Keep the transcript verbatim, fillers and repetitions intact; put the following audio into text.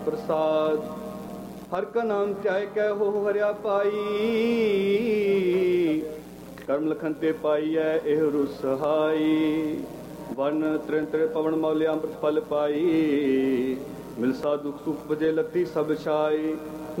प्रसाद हर का नाम त्याय कै हो हरिया पाई कर्म लखन ते पाई है एह रुसहाई वन त्रिन त्रि पवन मौलिया अमृत फल पाई मिल साधु सुख बजे लती सब छाई